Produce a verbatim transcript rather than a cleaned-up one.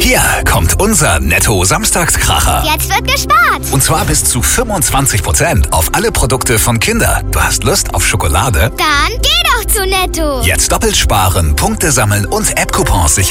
Hier kommt unser Netto-Samstagskracher. Jetzt wird gespart. Und zwar bis zu fünfundzwanzig Prozent auf alle Produkte von Kinder. Du hast Lust auf Schokolade? Dann geh doch zu Netto. Jetzt doppelt sparen, Punkte sammeln und App-Coupons sichern.